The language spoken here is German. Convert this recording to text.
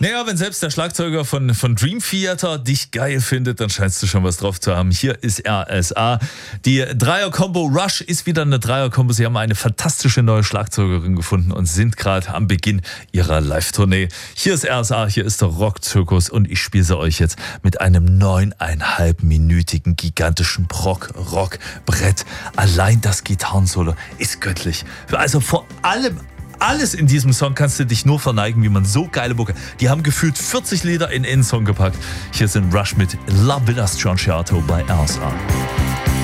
Naja, wenn selbst der Schlagzeuger von Dream Theater dich geil findet, dann scheinst du schon was drauf zu haben. Hier ist RSA. Die Dreier-Kombo Rush ist wieder eine Dreier-Kombo. Sie haben eine fantastische neue Schlagzeugerin gefunden und sind gerade am Beginn ihrer Live-Tournee. Hier ist RSA, hier ist der Rock-Zirkus und ich spiele sie euch jetzt mit einem 9,5-minütigen gigantischen Rock-Brett. Allein das Gitarrensolo ist göttlich. Also vor allem alles in diesem Song kannst du dich nur verneigen, wie man so geile Mucke. Die haben gefühlt 40 Lieder in einen Song gepackt. Hier sind Rush mit La Villa Strongciato bei RSA.